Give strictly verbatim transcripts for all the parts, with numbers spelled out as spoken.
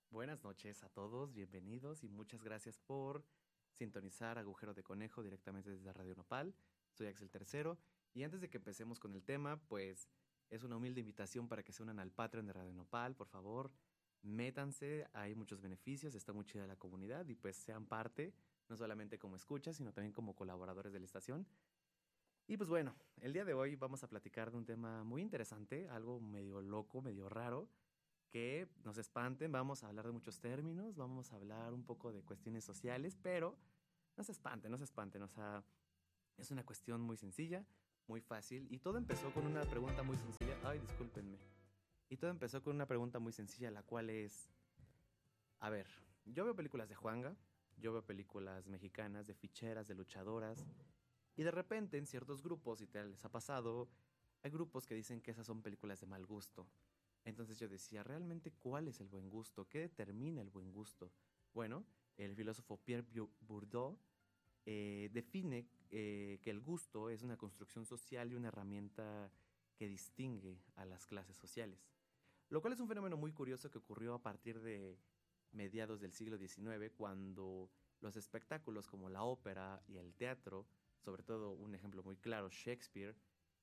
Buenas noches a todos, bienvenidos y muchas gracias por sintonizar Agujero de Conejo directamente desde Radio Nopal. Soy Axel Tercero y antes de que empecemos con el tema, pues es una humilde invitación para que se unan al Patreon de Radio Nopal, por favor, métanse, hay muchos beneficios, está muy chida la comunidad y pues sean parte, no solamente como escuchas, sino también como colaboradores de la estación. Y pues bueno, el día de hoy vamos a platicar de un tema muy interesante, algo medio loco, medio raro, que nos espanten, vamos a hablar de muchos términos, vamos a hablar un poco de cuestiones sociales, pero no se espanten, no se espanten, o sea, es una cuestión muy sencilla, muy fácil, y todo empezó con una pregunta muy sencilla, ay, discúlpenme, y todo empezó con una pregunta muy sencilla, la cual es, a ver, yo veo películas de Juanga, yo veo películas mexicanas, de ficheras, de luchadoras, y de repente en ciertos grupos, y te les ha pasado, hay grupos que dicen que esas son películas de mal gusto. Entonces yo decía, ¿realmente cuál es el buen gusto? ¿Qué determina el buen gusto? Bueno, el filósofo Pierre Bourdieu eh, define eh, que el gusto es una construcción social y una herramienta que distingue a las clases sociales. Lo cual es un fenómeno muy curioso que ocurrió a partir de mediados del siglo diecinueve, cuando los espectáculos como la ópera y el teatro, sobre todo un ejemplo muy claro, Shakespeare,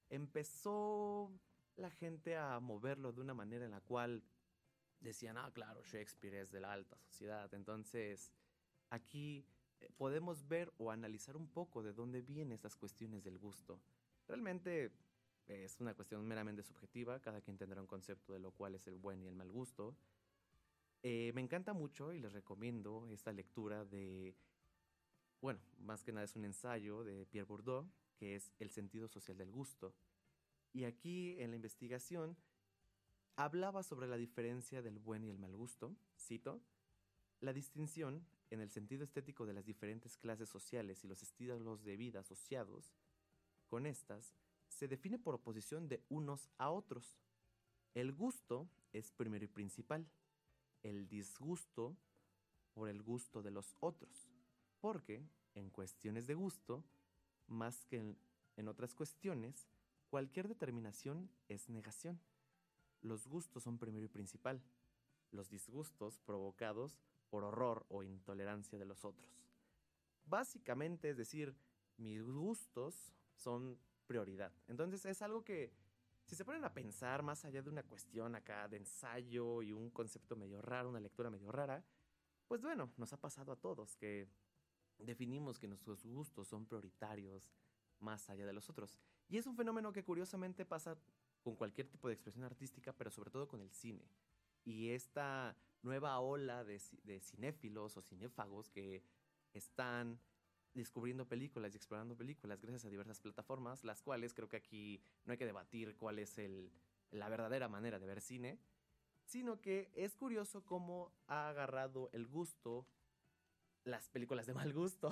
empezó la gente a moverlo de una manera en la cual decían, ah, claro, Shakespeare es de la alta sociedad. Entonces, aquí eh, podemos ver o analizar un poco de dónde vienen estas cuestiones del gusto. Realmente eh, es una cuestión meramente subjetiva, cada quien tendrá un concepto de lo cual es el buen y el mal gusto. Eh, me encanta mucho y les recomiendo esta lectura de, bueno, más que nada es un ensayo de Pierre Bourdieu, que es El sentido social del gusto. Y aquí en la investigación hablaba sobre la diferencia del buen y el mal gusto, cito, la distinción en el sentido estético de las diferentes clases sociales y los estilos de vida asociados con estas se define por oposición de unos a otros. El gusto es primero y principal, el disgusto por el gusto de los otros, porque en cuestiones de gusto, más que en, en otras cuestiones, cualquier determinación es negación. Los gustos son primero y principal, los disgustos provocados por horror o intolerancia de los otros. Básicamente, es decir, mis gustos son prioridad. Entonces es algo que, si se ponen a pensar más allá de una cuestión acá de ensayo y un concepto medio raro, una lectura medio rara, pues bueno, nos ha pasado a todos que definimos que nuestros gustos son prioritarios más allá de los otros. Y es un fenómeno que curiosamente pasa con cualquier tipo de expresión artística, pero sobre todo con el cine. Y esta nueva ola de, de cinéfilos o cinéfagos que están descubriendo películas y explorando películas gracias a diversas plataformas, las cuales creo que aquí no hay que debatir cuál es el, la verdadera manera de ver cine, sino que es curioso cómo ha agarrado el gusto las películas de mal gusto.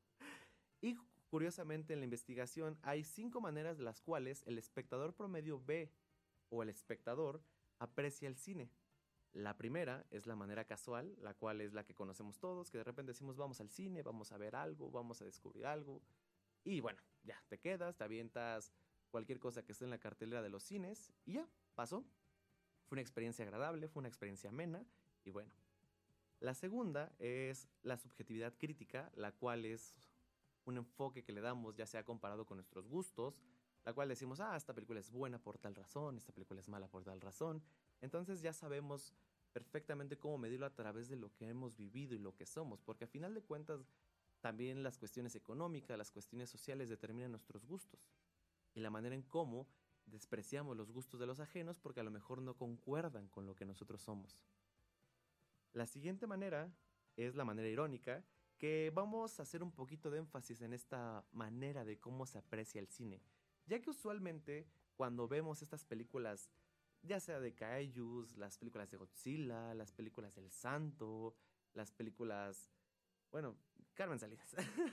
Y curiosamente en la investigación hay cinco maneras de las cuales el espectador promedio ve o el espectador aprecia el cine. La primera es la manera casual, la cual es la que conocemos todos, que de repente decimos vamos al cine, vamos a ver algo, vamos a descubrir algo. Y bueno, ya, te quedas, te avientas cualquier cosa que esté en la cartelera de los cines y ya, pasó. Fue una experiencia agradable, fue una experiencia amena y bueno. La segunda es la subjetividad crítica, la cual es un enfoque que le damos ya sea comparado con nuestros gustos, la cual decimos, ah, esta película es buena por tal razón, esta película es mala por tal razón. Entonces ya sabemos perfectamente cómo medirlo a través de lo que hemos vivido y lo que somos, porque a final de cuentas también las cuestiones económicas, las cuestiones sociales determinan nuestros gustos y la manera en cómo despreciamos los gustos de los ajenos porque a lo mejor no concuerdan con lo que nosotros somos. La siguiente manera es la manera irónica, que vamos a hacer un poquito de énfasis en esta manera de cómo se aprecia el cine, ya que usualmente cuando vemos estas películas, ya sea de Kaijus, las películas de Godzilla, las películas del Santo, las películas, bueno, Carmen Salinas,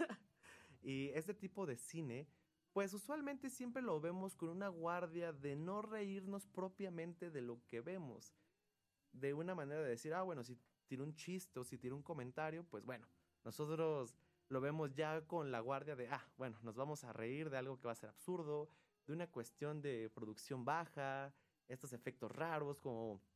y este tipo de cine, pues usualmente siempre lo vemos con una guardia de no reírnos propiamente de lo que vemos, de una manera de decir, ah, bueno, si tiene un chiste o si tiene un comentario, pues bueno, nosotros lo vemos ya con la guardia de, ah, bueno, nos vamos a reír de algo que va a ser absurdo, de una cuestión de producción baja, estos efectos raros como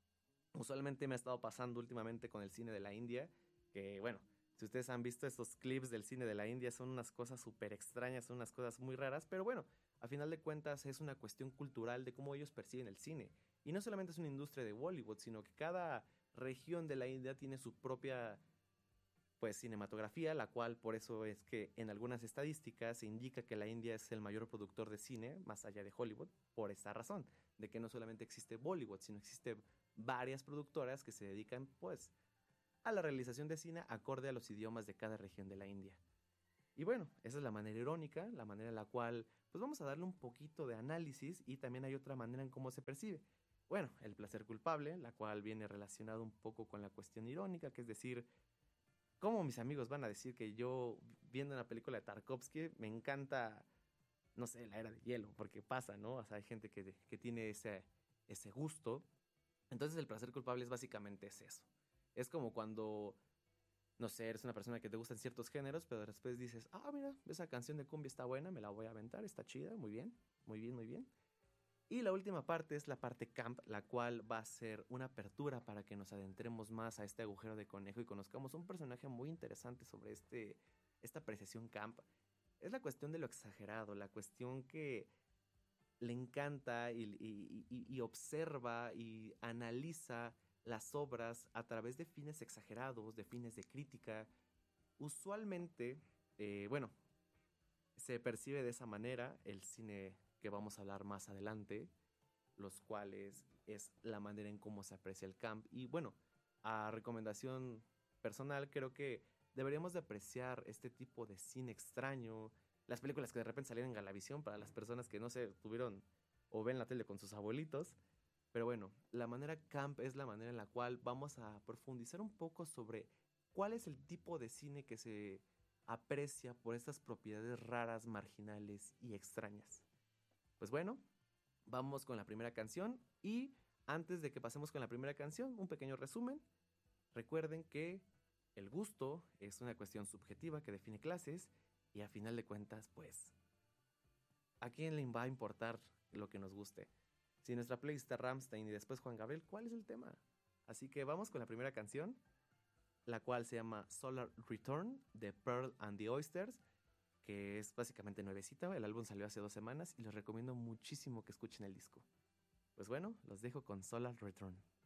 Usualmente me ha estado pasando últimamente con el cine de la India, que bueno, si ustedes han visto estos clips del cine de la India, son unas cosas súper extrañas, son unas cosas muy raras, pero bueno, a final de cuentas es una cuestión cultural de cómo ellos perciben el cine. Y no solamente es una industria de Bollywood, sino que cada región de la India tiene su propia pues cinematografía, la cual por eso es que en algunas estadísticas se indica que la India es el mayor productor de cine, más allá de Hollywood, por esta razón, de que no solamente existe Bollywood, sino existe varias productoras que se dedican pues a la realización de cine acorde a los idiomas de cada región de la India. Y bueno, esa es la manera irónica, la manera en la cual pues vamos a darle un poquito de análisis y también hay otra manera en cómo se percibe. Bueno, el placer culpable, la cual viene relacionado un poco con la cuestión irónica, que es decir, ¿cómo mis amigos van a decir que yo, viendo una película de Tarkovsky, me encanta, no sé, la era de hielo? Porque pasa, ¿no? O sea, hay gente que, que tiene ese, ese gusto. Entonces el placer culpable es básicamente es eso. Es como cuando, no sé, eres una persona que te gustan ciertos géneros, pero después dices, ah, mira, esa canción de cumbia está buena, me la voy a aventar, está chida, muy bien, muy bien, muy bien. Y la última parte es la parte camp, la cual va a ser una apertura para que nos adentremos más a este agujero de conejo y conozcamos un personaje muy interesante sobre este, esta apreciación camp. Es la cuestión de lo exagerado, la cuestión que le encanta y, y, y, y observa y analiza las obras a través de fines exagerados, de fines de crítica. Usualmente, eh, bueno, se percibe de esa manera el cine que vamos a hablar más adelante, los cuales es la manera en cómo se aprecia el camp. Y bueno, a recomendación personal, creo que deberíamos de apreciar este tipo de cine extraño, las películas que de repente salieron en Galavisión para las personas que no se tuvieron o ven la tele con sus abuelitos. Pero bueno, la manera camp es la manera en la cual vamos a profundizar un poco sobre cuál es el tipo de cine que se aprecia por estas propiedades raras, marginales y extrañas. Pues bueno, vamos con la primera canción y antes de que pasemos con la primera canción, un pequeño resumen. Recuerden que el gusto es una cuestión subjetiva que define clases y a final de cuentas, pues, ¿a quién le va a importar lo que nos guste? Si nuestra playlist está Rammstein y después Juan Gabriel, ¿cuál es el tema? Así que vamos con la primera canción, la cual se llama Solar Return de Pearl and the Oysters, que es básicamente nuevecita. El álbum salió hace dos semanas y les recomiendo muchísimo que escuchen el disco. Pues bueno, los dejo con Solar Return.